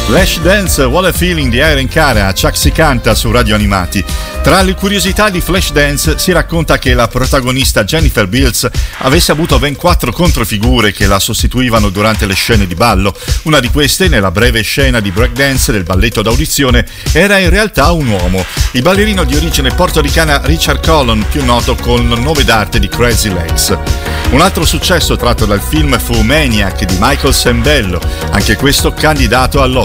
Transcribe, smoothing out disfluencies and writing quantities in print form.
Flashdance, What a Feeling di Irene Cara, Chuck si canta su Radio Animati. Tra le curiosità di Flashdance si racconta che la protagonista Jennifer Beals avesse avuto ben 4 controfigure che la sostituivano durante le scene di ballo. Una di queste, nella breve scena di breakdance del balletto d'audizione, era in realtà un uomo, il ballerino di origine portoricana Richard Collon, più noto con il nome d'arte di Crazy Legs. Un altro successo tratto dal film fu Maniac di Michael Sembello, anche questo candidato all'Oscar.